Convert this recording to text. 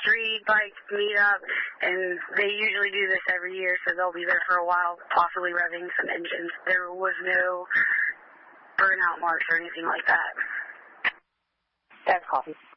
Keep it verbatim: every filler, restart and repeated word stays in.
street bike meetup, and they usually do this every year, so they'll be there for a while, possibly revving some engines. There was no burnout marks or anything like that. That's coffee.